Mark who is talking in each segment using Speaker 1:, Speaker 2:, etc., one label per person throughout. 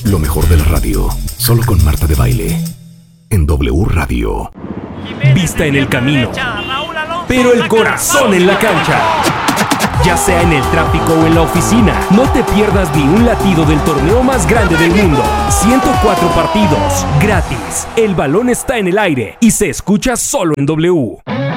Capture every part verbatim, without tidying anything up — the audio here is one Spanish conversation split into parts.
Speaker 1: Lo mejor de la radio, solo con Marta de Baile, en W Radio.
Speaker 2: Vista en el camino, pero el corazón en la cancha. Ya sea en el tráfico o en la oficina, no te pierdas ni un latido del torneo más grande del mundo. ciento cuatro partidos, gratis. El balón está en el aire y se escucha solo en W.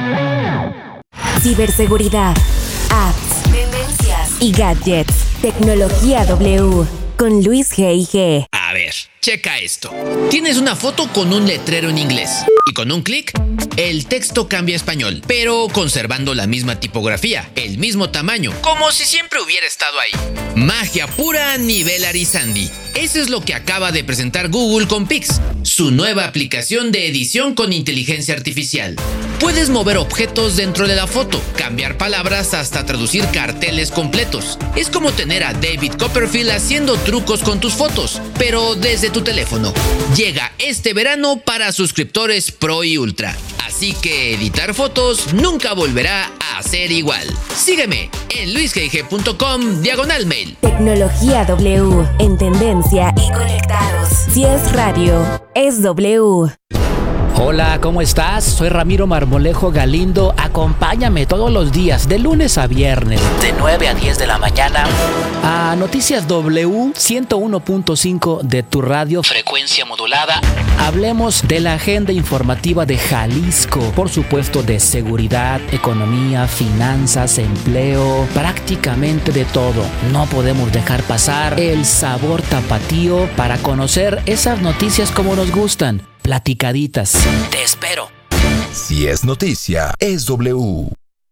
Speaker 3: Ciberseguridad, apps, tendencias y gadgets. Tecnología W con Luis G I G.
Speaker 4: A ver, checa esto. Tienes una foto con un letrero en inglés y con un clic, el texto cambia a español, pero conservando la misma tipografía, el mismo tamaño, como si siempre hubiera estado ahí. Magia pura a nivel Arizandi. Eso es lo que acaba de presentar Google con Pix, su nueva aplicación de edición con inteligencia artificial. Puedes mover objetos dentro de la foto, cambiar palabras hasta traducir carteles completos. Es como tener a David Copperfield haciendo trucos con tus fotos, pero desde tu teléfono. Llega este verano para suscriptores Pro y Ultra. Así que editar fotos nunca volverá a ser igual. Sígueme en luisgig.com diagonal mail.
Speaker 3: Tecnología W, en tendencia y conectados. Si es radio, es W.
Speaker 5: Hola, ¿cómo estás? Soy Ramiro Marmolejo Galindo. Acompáñame todos los días, de lunes a viernes, de nueve a diez de la mañana, a Noticias W ciento uno punto cinco de tu radio, frecuencia modulada. Hablemos de la agenda informativa de Jalisco, por supuesto de seguridad, economía, finanzas, empleo, prácticamente de todo. No podemos dejar pasar el sabor tapatío para conocer esas noticias como nos gustan. Platicaditas. Te espero.
Speaker 1: Si es noticia, es W.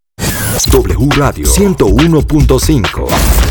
Speaker 1: W Radio ciento uno punto cinco.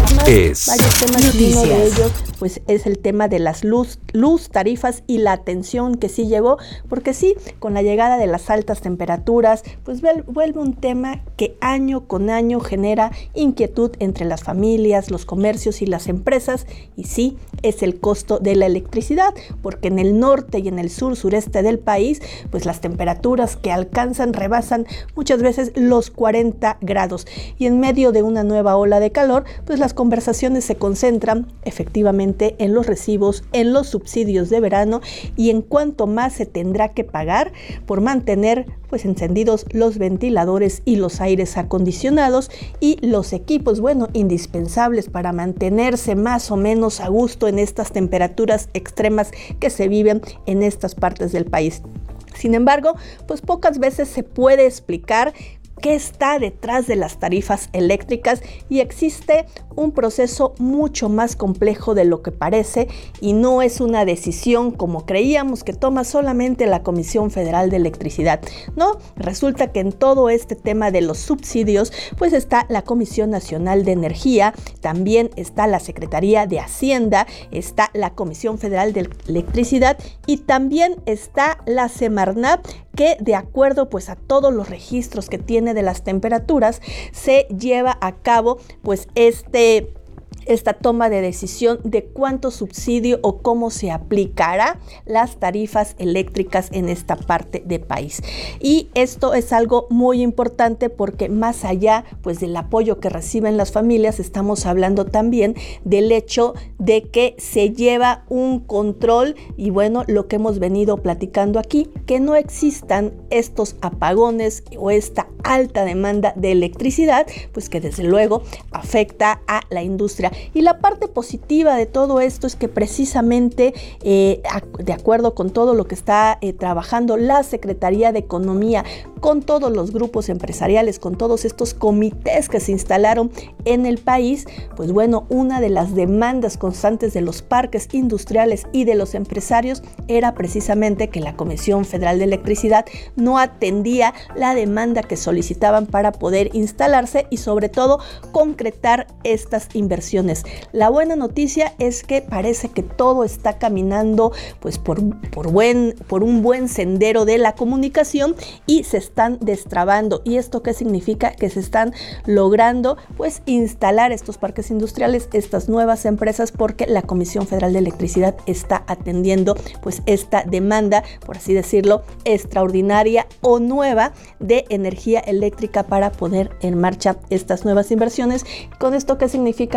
Speaker 1: Es
Speaker 6: varios temas y uno de ellos pues es el tema de las luz, luz, tarifas y la atención que sí llegó, porque sí, con la llegada de las altas temperaturas, pues vuelve un tema que año con año genera inquietud entre las familias, los comercios y las empresas, y sí, es el costo de la electricidad, porque en el norte y en el sur, sureste del país, pues las temperaturas que alcanzan rebasan muchas veces los cuarenta grados, y en medio de una nueva ola de calor, pues las conversaciones se concentran efectivamente en los recibos, en los subsidios de verano y en cuánto más se tendrá que pagar por mantener pues encendidos los ventiladores y los aires acondicionados y los equipos, bueno, indispensables para mantenerse más o menos a gusto en estas temperaturas extremas que se viven en estas partes del país. Sin embargo, pues pocas veces se puede explicar qué está detrás de las tarifas eléctricas, y existe un proceso mucho más complejo de lo que parece, y no es una decisión como creíamos que toma solamente la Comisión Federal de Electricidad. No, resulta que en todo este tema de los subsidios pues está la Comisión Nacional de Energía, también está la Secretaría de Hacienda, está la Comisión Federal de Electricidad y también está la Semarnat, que de acuerdo pues a todos los registros que tiene de las temperaturas se lleva a cabo pues este esta toma de decisión de cuánto subsidio o cómo se aplicará las tarifas eléctricas en esta parte del país. Y esto es algo muy importante porque más allá pues del apoyo que reciben las familias, estamos hablando también del hecho de que se lleva un control y bueno, lo que hemos venido platicando aquí, que no existan estos apagones o esta alta demanda de electricidad, pues que desde luego afecta a la industria. Y la parte positiva de todo esto es que precisamente eh, de acuerdo con todo lo que está eh, trabajando la Secretaría de Economía, con todos los grupos empresariales, con todos estos comités que se instalaron en el país, pues bueno, una de las demandas constantes de los parques industriales y de los empresarios era precisamente que la Comisión Federal de Electricidad no atendía la demanda que solicitaban para poder instalarse y sobre todo concretar estas inversiones. La buena noticia es que parece que todo está caminando pues por, por, buen, por un buen sendero de la comunicación y se están destrabando. ¿Y esto qué significa? Que se están logrando pues instalar estos parques industriales, estas nuevas empresas, porque la Comisión Federal de Electricidad está atendiendo pues esta demanda, por así decirlo, extraordinaria o nueva de energía eléctrica para poner en marcha estas nuevas inversiones. ¿Con esto qué significa? Bueno, que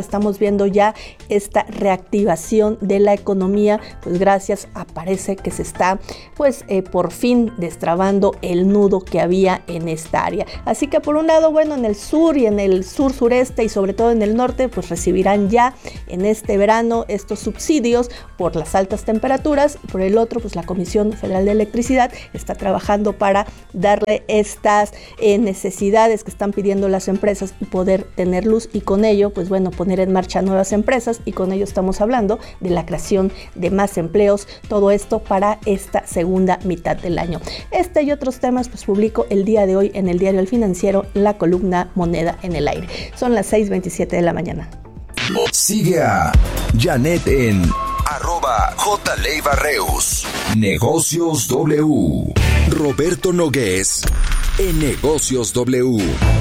Speaker 6: estamos viendo ya esta reactivación de la economía, pues gracias a parece que se está pues eh, por fin destrabando el nudo que había en esta área. Así que por un lado, bueno, en el sur y en el sur sureste y sobre todo en el norte, pues recibirán ya en este verano estos subsidios por las altas temperaturas. Por el otro, pues la Comisión Federal de Electricidad está trabajando para darle estas eh, necesidades que están pidiendo las empresas y poder tener luz, y con ello, pues bueno, poner en marcha nuevas empresas, y con ello estamos hablando de la creación de más empleos, todo esto para esta segunda mitad del año. Este y otros temas pues publico el día de hoy en el diario El Financiero, la columna Moneda en el Aire. Son las seis veintisiete de la mañana.
Speaker 1: Sigue a Janet en arroba jleibarreus. Negocios W. Roberto Nogués en Negocios W.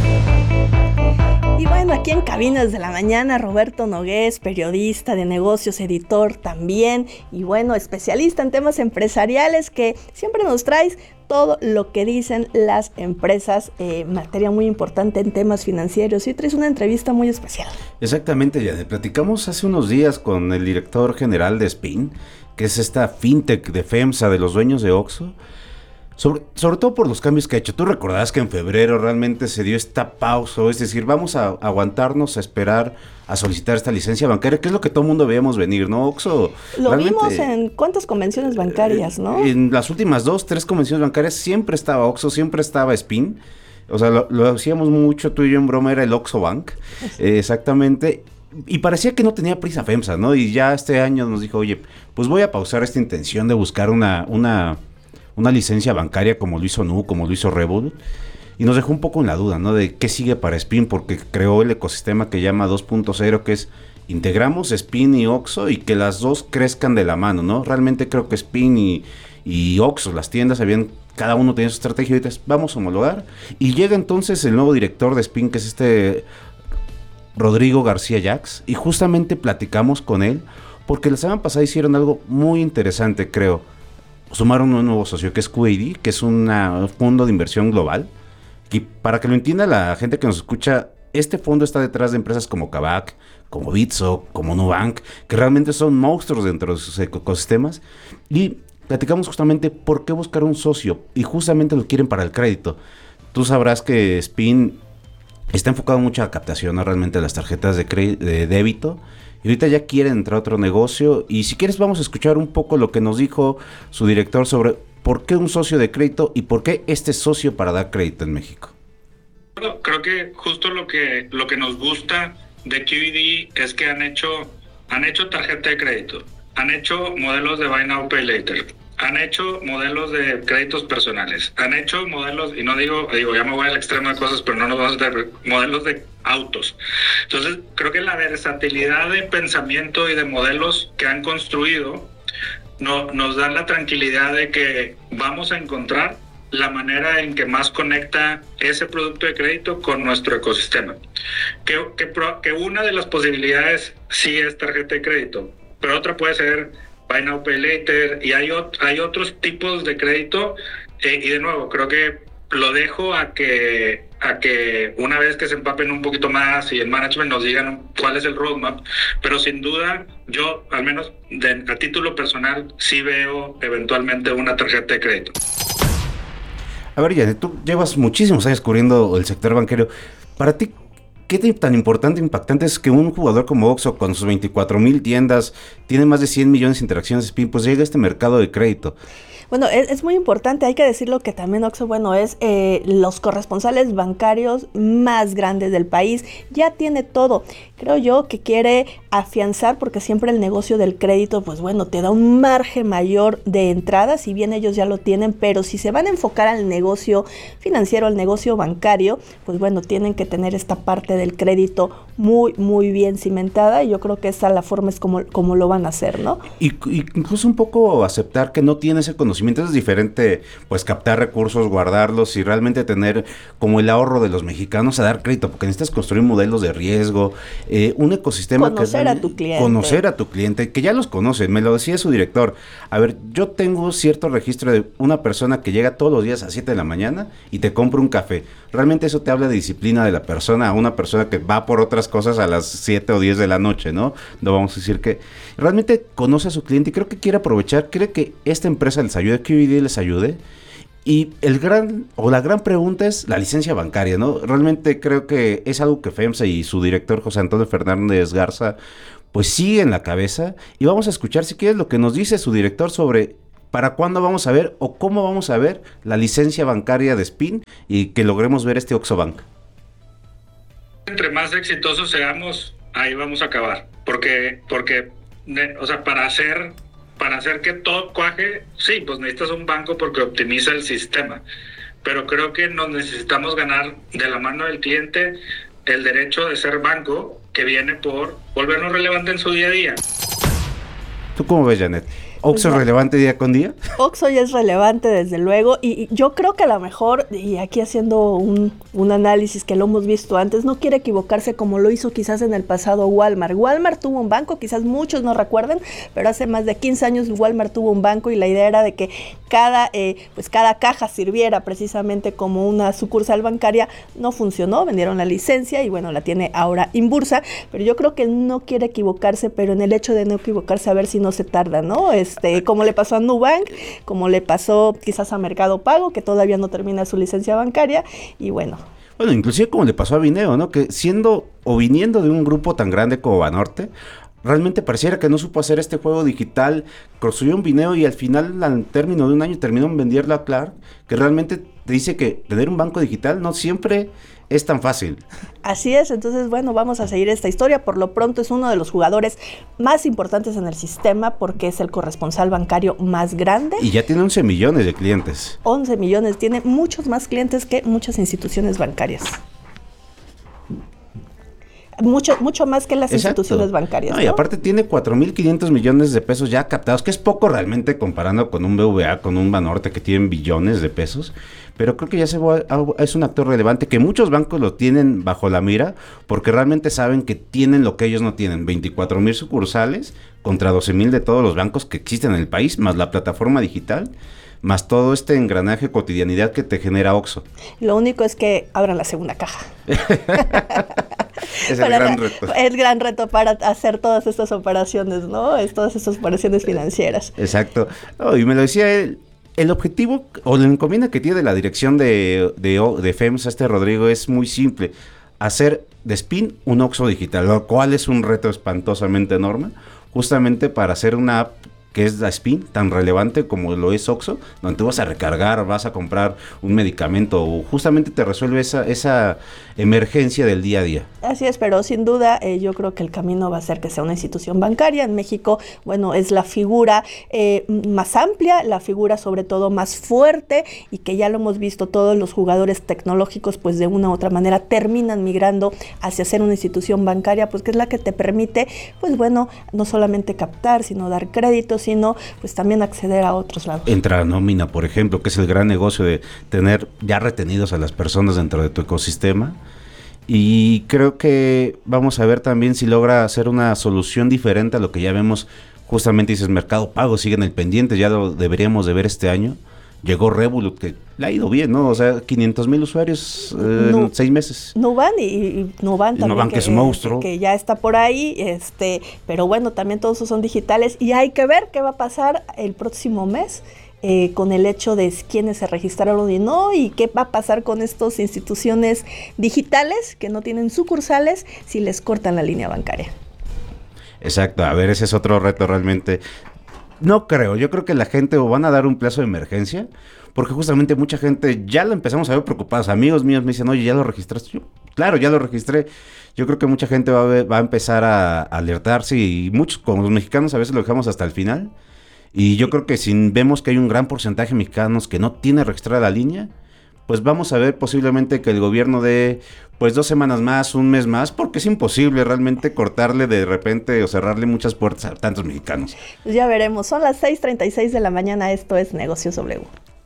Speaker 6: Y bueno, aquí en Cabinas de la Mañana, Roberto Nogués, periodista de negocios, editor también, y bueno, especialista en temas empresariales, que siempre nos traes todo lo que dicen las empresas, eh, materia muy importante en temas financieros, y traes una entrevista muy especial.
Speaker 7: Exactamente, ya platicamos hace unos días con el director general de Spin, que es esta fintech de FEMSA, de los dueños de Oxxo. Sobre, sobre todo por los cambios que ha hecho. Tú recordarás que en febrero realmente se dio esta pausa, es decir, vamos a aguantarnos a esperar a solicitar esta licencia bancaria, que es lo que todo el mundo veíamos venir, ¿no? Oxxo
Speaker 6: lo vimos en cuántas convenciones bancarias, ¿no?
Speaker 7: En las últimas dos, tres convenciones bancarias siempre estaba Oxxo, siempre estaba Spin. O sea, lo, lo hacíamos mucho tú y yo en broma, era el Oxxo Bank, eh, exactamente. Y parecía que no tenía prisa FEMSA, ¿no? Y ya este año nos dijo, oye, pues voy a pausar esta intención de buscar una... una una licencia bancaria como lo hizo Nu, como lo hizo Revolut, y nos dejó un poco en la duda, ¿no? De qué sigue para Spin, porque creó el ecosistema que llama dos punto cero, que es integramos Spin y Oxxo y que las dos crezcan de la mano, ¿no? Realmente creo que Spin y, y Oxxo, las tiendas, habían, cada uno tenía su estrategia, y ahorita vamos a homologar, y llega entonces el nuevo director de Spin, que es este Rodrigo García Jax, y justamente platicamos con él, porque la semana pasada hicieron algo muy interesante, creo. Sumaron un nuevo socio que es Q A D, que es un fondo de inversión global. Y para que lo entienda la gente que nos escucha, este fondo está detrás de empresas como Kavak, como Bitso, como Nubank, que realmente son monstruos dentro de sus ecosistemas. Y platicamos justamente por qué buscar un socio, y justamente lo quieren para el crédito. Tú sabrás que Spin está enfocado mucho a la captación, ¿no? Realmente a las tarjetas de, cre- de débito. Y ahorita ya quieren entrar a otro negocio, y si quieres vamos a escuchar un poco lo que nos dijo su director sobre por qué un socio de crédito y por qué este socio para dar crédito en México.
Speaker 8: Bueno, creo que justo lo que lo que nos gusta de Q E D es que han hecho han hecho tarjeta de crédito, han hecho modelos de Buy Now Pay Later, han hecho modelos de créditos personales, han hecho modelos, y no digo, digo ya me voy al extremo de cosas, pero no nos vamos a hacer modelos de autos. Entonces, creo que la versatilidad de pensamiento y de modelos que han construido no, nos dan la tranquilidad de que vamos a encontrar la manera en que más conecta ese producto de crédito con nuestro ecosistema. Que, que, que una de las posibilidades sí es tarjeta de crédito, pero otra puede ser Buy Now Pay Later, y hay, ot- hay otros tipos de crédito, eh, y de nuevo, creo que lo dejo a que, a que una vez que se empapen un poquito más y el management nos digan cuál es el roadmap, pero sin duda yo, al menos de, a título personal, sí veo eventualmente una tarjeta de crédito.
Speaker 7: A ver, Janet, tú llevas muchísimos años cubriendo el sector bancario. Para ti, ¿qué tan importante e impactante es que un jugador como Oxxo, con sus veinticuatro mil tiendas, tiene más de cien millones de interacciones Spin, pues llega a este mercado de crédito?
Speaker 6: Bueno, es, es muy importante, hay que decirlo que también Oxxo, bueno, es eh, los corresponsales bancarios más grandes del país, ya tiene todo. Creo yo que quiere afianzar, porque siempre el negocio del crédito, pues bueno, te da un margen mayor de entrada, si bien ellos ya lo tienen, pero si se van a enfocar al negocio financiero, al negocio bancario, pues bueno, tienen que tener esta parte del crédito muy, muy bien cimentada, y yo creo que esa la forma es como, como lo van a hacer, ¿no?
Speaker 7: Y, y incluso un poco aceptar que no tiene ese conocimiento. Es diferente, pues, captar recursos, guardarlos y realmente tener como el ahorro de los mexicanos a dar crédito, porque necesitas construir modelos de riesgo, eh, un ecosistema.
Speaker 6: Conocer
Speaker 7: que,
Speaker 6: a tu cliente.
Speaker 7: Conocer a tu cliente, que ya los conoce, me lo decía su director. A ver, yo tengo cierto registro de una persona que llega todos los días a siete de la mañana y te compra un café. realmente eso te habla de disciplina de la persona, una persona que va por otras cosas a las siete o diez de la noche, ¿no? No vamos a decir que realmente conoce a su cliente y creo que quiere aprovechar, cree que esta empresa les ayude, que Q B D les ayude. Y el gran, o la gran pregunta es la licencia bancaria, ¿no? Realmente creo que es algo que FEMSA y su director José Antonio Fernández Garza, pues sigue en la cabeza. Y vamos a escuchar, si quieres, lo que nos dice su director sobre para cuándo vamos a ver o cómo vamos a ver la licencia bancaria de Spin y que logremos ver este Oxxo Bank.
Speaker 8: Entre más exitosos seamos, ahí vamos a acabar. Porque, porque, o sea, para hacer... Para hacer que todo cuaje, sí, pues necesitas un banco porque optimiza el sistema. Pero creo que nos necesitamos ganar de la mano del cliente el derecho de ser banco que viene por volvernos relevante en su día a día.
Speaker 7: ¿Tú cómo ves, Janet? ¿Oxxo es
Speaker 6: Pues,
Speaker 7: relevante día con día?
Speaker 6: Oxxo ya es relevante, desde luego, y, y yo creo que a lo mejor, y aquí haciendo un, un análisis que lo hemos visto antes, no quiere equivocarse como lo hizo quizás en el pasado Walmart. Walmart tuvo un banco, quizás muchos no recuerden, pero hace más de quince años Walmart tuvo un banco y la idea era de que cada, eh, pues cada caja sirviera precisamente como una sucursal bancaria. No funcionó, vendieron la licencia y bueno, la tiene ahora Inbursa, pero yo creo que él no quiere equivocarse, pero en el hecho de no equivocarse, a ver si no se tarda, ¿no? Este, como le pasó a Nubank, como le pasó quizás a Mercado Pago, que todavía no termina su licencia bancaria, y bueno.
Speaker 7: Bueno, inclusive como le pasó a Vineo, ¿no? Que siendo o viniendo de un grupo tan grande como Banorte, realmente pareciera que no supo hacer este juego digital, construyó un Vineo y al final, al término de un año, terminó en venderlo a Clark, que realmente te dice que tener un banco digital no siempre es tan fácil.
Speaker 6: Así es, entonces bueno, vamos a seguir esta historia. Por lo pronto es uno de los jugadores más importantes en el sistema porque es el corresponsal bancario más grande.
Speaker 7: Y ya tiene once millones de clientes.
Speaker 6: once millones, tiene muchos más clientes que muchas instituciones bancarias. Mucho, mucho más que las
Speaker 7: Exacto.
Speaker 6: instituciones bancarias,
Speaker 7: No,
Speaker 6: ¿no?
Speaker 7: y aparte tiene cuatro mil quinientos millones de pesos ya captados, que es poco realmente comparando con un B V A, con un Banorte que tienen billones de pesos, pero creo que ya se va, es un actor relevante que muchos bancos lo tienen bajo la mira porque realmente saben que tienen lo que ellos no tienen, veinticuatro mil sucursales contra doce mil de todos los bancos que existen en el país, más la plataforma digital, más todo este engranaje cotidianidad que te genera Oxxo.
Speaker 6: Lo único es que abran la segunda caja.
Speaker 7: Es el
Speaker 6: Para
Speaker 7: gran
Speaker 6: la-
Speaker 7: reto.
Speaker 6: El gran reto para hacer todas estas operaciones, ¿no? Es todas estas operaciones financieras.
Speaker 7: Exacto. Oh, y me lo decía él, el objetivo o la encomienda que tiene la dirección de, de, de FEMSA, este Rodrigo, es muy simple. Hacer de Spin un Oxxo digital, lo cual es un reto espantosamente enorme, justamente para hacer una app que es la Spin, tan relevante como lo es Oxxo, donde tú vas a recargar, vas a comprar un medicamento o justamente te resuelve esa, esa emergencia del día a día.
Speaker 6: Así es, pero sin duda eh, yo creo que el camino va a ser que sea una institución bancaria. En México, bueno, es la figura eh, más amplia, la figura sobre todo más fuerte y que ya lo hemos visto, todos los jugadores tecnológicos pues de una u otra manera terminan migrando hacia ser una institución bancaria, pues que es la que te permite, pues bueno, no solamente captar, sino dar crédito, sino pues también acceder a otros lados.
Speaker 7: Entra a nómina, por ejemplo, que es el gran negocio de tener ya retenidos a las personas dentro de tu ecosistema. Y creo que vamos a ver también si logra hacer una solución diferente a lo que ya vemos. Justamente dices, Mercado Pago sigue en el pendiente, ya lo deberíamos de ver este año. Llegó Revolut, que le ha ido bien, ¿no? O sea, quinientos mil usuarios eh,
Speaker 6: No.
Speaker 7: en seis meses.
Speaker 6: Nubank y, y Nubank
Speaker 7: Y
Speaker 6: también,
Speaker 7: Nubank
Speaker 6: que
Speaker 7: es un monstruo.
Speaker 6: que ya está por ahí, este, pero bueno, también todos esos son digitales y hay que ver qué va a pasar el próximo mes eh, con el hecho de quiénes se registraron y no, y qué va a pasar con estas instituciones digitales que no tienen sucursales si les cortan la línea bancaria.
Speaker 7: Exacto, a ver, ese es otro reto realmente. No creo, yo creo que la gente o van a dar un plazo de emergencia, porque justamente mucha gente ya lo empezamos a ver preocupados. Amigos míos me dicen, oye, ¿ya lo registraste? Yo, claro, ya lo registré. Yo creo que mucha gente va a, ver, va a empezar a, a alertarse y muchos, como los mexicanos, a veces lo dejamos hasta el final. Y yo creo que si vemos que hay un gran porcentaje de mexicanos que no tiene registrada la línea, pues vamos a ver posiblemente que el gobierno dé pues dos semanas más, un mes más, porque es imposible realmente cortarle de repente o cerrarle muchas puertas a tantos mexicanos.
Speaker 6: Pues ya veremos, son las seis treinta y seis de la mañana, esto es Negocios W.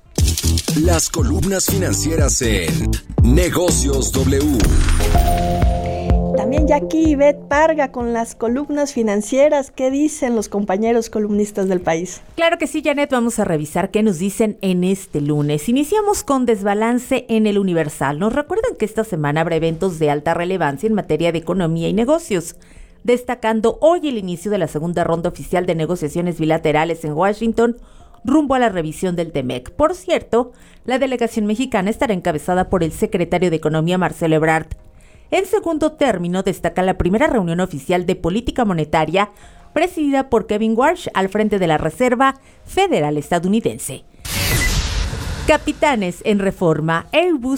Speaker 1: Las columnas financieras en Negocios W.
Speaker 6: También también ya aquí Ivette Parga con las columnas financieras. ¿Qué dicen los compañeros columnistas del país?
Speaker 9: Claro que sí, Janet, vamos a revisar qué nos dicen en este lunes. Iniciamos con desbalance en el Universal. Nos recuerdan que esta semana habrá eventos de alta relevancia en materia de economía y negocios, destacando hoy el inicio de la segunda ronda oficial de negociaciones bilaterales en Washington, rumbo a la revisión del T M E C. Por cierto, la delegación mexicana estará encabezada por el secretario de Economía, Marcelo Ebrard. En segundo término, destaca la primera reunión oficial de política monetaria, presidida por Kevin Warsh al frente de la Reserva Federal estadounidense. Capitanes en Reforma. Airbus